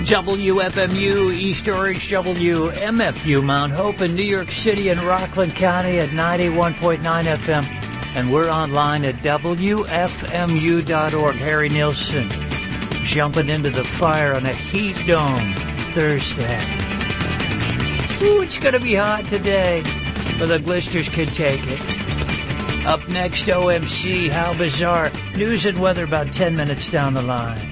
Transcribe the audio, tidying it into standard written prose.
WFMU, East Orange, WMFU, Mount Hope in New York City and Rockland County at 91.9 FM. And we're online at WFMU.org. Harry Nilsson jumping into the fire on a heat dome Thursday. Ooh, it's going to be hot today, but the blisters can take it. Up next, OMC, How Bizarre. News and weather about 10 minutes down the line.